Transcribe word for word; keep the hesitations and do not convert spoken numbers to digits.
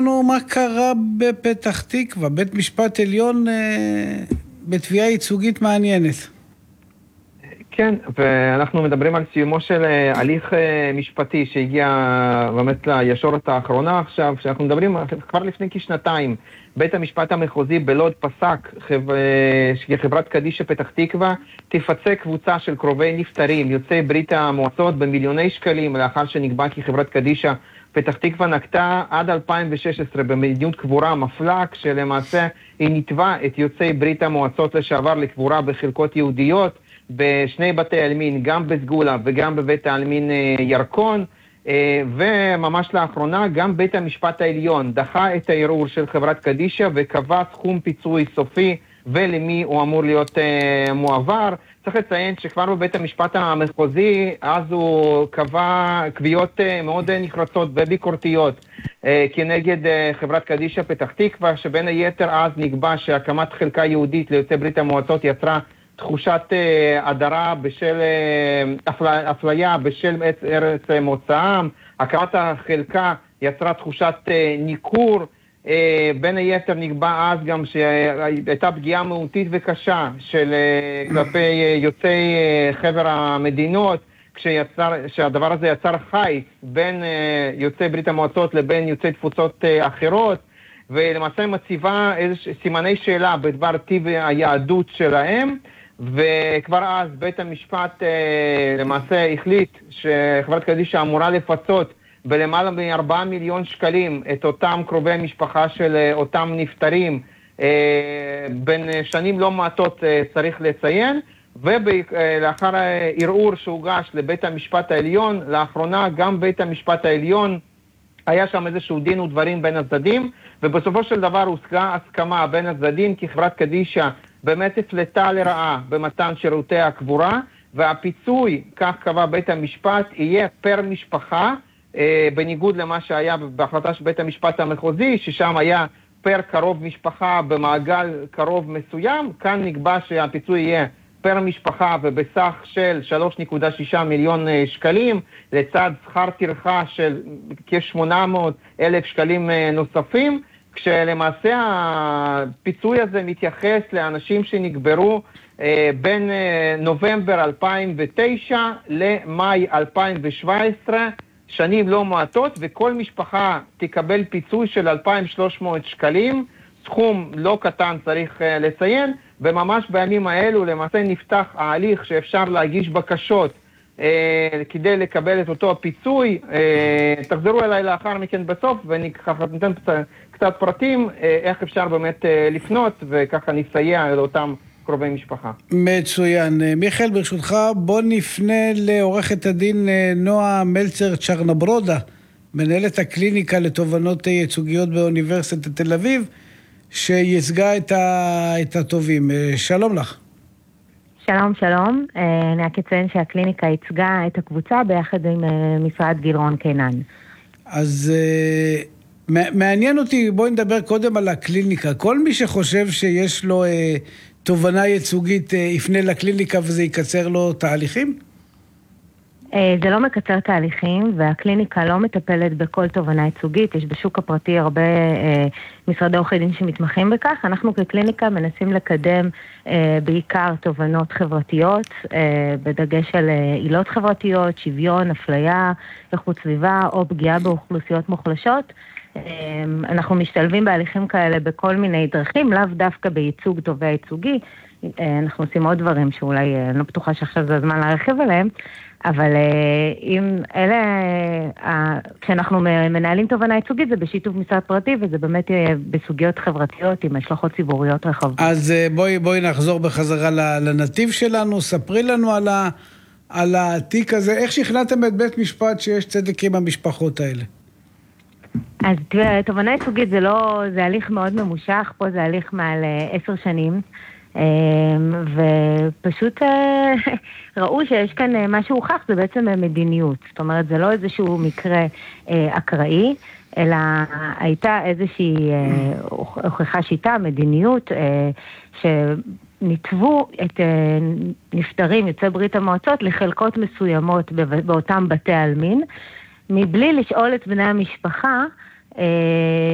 מה קרה בפתח תקווה? בית משפט עליון אה, בתביעה ייצוגית מעניינת. כן, ואנחנו מדברים על סיומו של הליך משפטי שהגיע באמת לישורת האחרונה עכשיו, שאנחנו מדברים כבר לפני כשנתיים. בית המשפט המחוזי בלוד פסק שחברת קדישא פתח תקווה תפצה קבוצה של קרובי נפטרים, יוצאי ברית המועצות, במיליוני שקלים, לאחר שנקבע כי חברת קדישא פתח תקווה נקטה עד אלפיים ושש עשרה במדיניות קבורה מפלה, כשלמעשה היא נתבעה את יוצאי ברית המועצות לשעבר לקבורה בחלקות יהודיות, בשני בתי עלמין, גם בסגולה וגם בבית העלמין ירקון, וממש לאחרונה גם בית המשפט העליון דחה את הערעור של חברת קדישא וקבע סכום פיצוי סופי ולמי הוא אמור להיות מועבר. צריך לציין שכבר בבית המשפט המחוזי אז הוא קבע קביעות מאוד נחרצות וביקורתיות כנגד חברת קדישא פתח תקווה, שבין היתר אז נקבע שהקמת חלקה יהודית ליוצאי ברית המועצות יצרה תחושת הדרה בשל אפליה בשל ארץ מוצאם. הקמת החלקה יצרה תחושת ניכור. בין היתר נקבע אז גם שהייתה פגיעה מהותית וקשה של כלפי יוצאי חבר המדינות, כשיצר, שהדבר הזה יצר חיץ בין יוצאי ברית המועצות לבין יוצאי תפוצות אחרות, ולמעשה מציבה איזה סימני שאלה בדבר טיב היהדות שלהם. וכבר אז בית המשפט למעשה החליט שחברת קדישא אמורה לפצות בלמעלה מ-ארבעה מיליון שקלים את אותם קרובי משפחה של אותם נפטרים בין שנים לא מעטות, צריך לציין. ולאחר ערעור שהוגש לבית המשפט העליון, לאחרונה גם בית המשפט העליון היה שם איזשהו דין ודברים בין הצדדים, ובסופו של דבר הושגה הסכמה בין הצדדים כי חברת קדישא באמת הפלטה לרעה במתן שירותי הקבורה, והפיצוי, כך קבע בית המשפט, יהיה פר משפחה, אה, בניגוד למה שהיה בהחלטה של בית המשפט המחוזי, ששם היה פר קרוב משפחה במעגל קרוב מסוים. כאן נקבע שהפיצוי יהיה פר משפחה ובסך של שלוש נקודה שישה מיליון שקלים, לצד שכר טרחה של כ-שמונה מאות אלף שקלים נוספים, כשלמעשה הפיצוי הזה מתייחס לאנשים שנקברו אה, בין אה, נובמבר אלפיים ותשע למאי אלפיים ושבע עשרה, שנים לא מעטות, וכל משפחה תקבל פיצוי של אלפיים ושלוש מאות שקלים, סכום לא קטן צריך אה, לציין. וממש בימים האלו למעשה נפתח ההליך שאפשר להגיש בקשות אה, כדי לקבל את אותו הפיצוי. אה, תחזרו אליי לאחר מכן בסוף וניתן קצת פרטים אה, איך אפשר באמת אה, לפנות, וככה נסייע לאותם קרובי משפחה. מצוין. מיכאל, ברשותך בוא נפנה לעורכת הדין נועה מלצר צ'רנברודה, מנהלת הקליניקה לתובנות ייצוגיות באוניברסיטת תל אביב, שייצגה את, ה... את הטובים. שלום לך. שלום, שלום. אני רק אציין שהקליניקה ייצגה את הקבוצה ביחד עם משרד גילרון קינן. אז מעניין אותי, בואי נדבר קודם על הקליניקה. כל מי שחושב שיש לו תובנה ייצוגית יפנה לקליניקה וזה יקצר לו תהליכים? זה לא מקצר תהליכים, והקליניקה לא מטפלת בכל תובנה ייצוגית. יש בשוק הפרטי הרבה אה, משרדי עורכי דין שמתמחים בכך. אנחנו כקליניקה מנסים לקדם אה, בעיקר תובנות חברתיות, אה, בדגש על אה, עילות חברתיות, שוויון, אפליה, איכות סביבה או פגיעה באוכלוסיות מוחלשות. אה, אנחנו משתלבים בהליכים כאלה בכל מיני דרכים, לאו דווקא בייצוג תובע ייצוגי. אה, אנחנו עושים עוד דברים שאולי אה, אני לא בטוחה שעכשיו זה הזמן להרחיב עליהם, אבל אם אלה, כשאנחנו מנהלים תובנה ייצוגית זה בשיתוף משרד פרטי, וזה באמת בסוגיות חברתיות עם השלכות ציבוריות רחבות. אז בואי, בואי נחזור בחזרה לנתיב שלנו, ספרי לנו על, ה, על התיק הזה, איך שכנעתם את בית משפט שיש צדק עם המשפחות האלה? אז תובנה ייצוגית זה לא, זה הליך מאוד ממושך, פה זה הליך מעל עשר שנים, ופשוט ראו שיש כאן משהו הוכח, זה בעצם מדיניות. זאת אומרת, זה לא איזשהו מקרה אקראי, אלא הייתה איזושהי הוכחה שיטה, מדיניות, שנתבו את נפטרים יוצאי ברית המועצות לחלקות מסוימות באותם בתי עלמין, מבלי לשאול את בני המשפחה